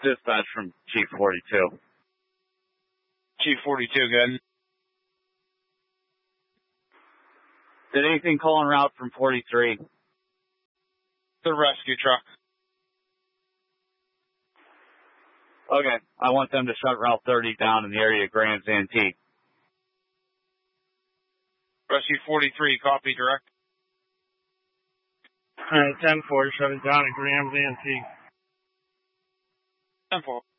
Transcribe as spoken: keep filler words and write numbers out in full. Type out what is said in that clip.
Dispatch from Chief forty-two. Chief forty-two, good. Did anything call en route from forty-three? The rescue truck. Okay, I want them to shut Route thirty down in the area of Graham's Antique. Rescue forty-three, copy, direct. Alright, ten four, shut it down at Graham's Antique. ten four.